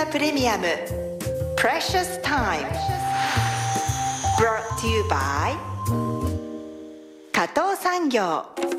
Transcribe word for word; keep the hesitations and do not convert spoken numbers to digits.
ザプレミアム Precious Time Brought to you by 加藤産業。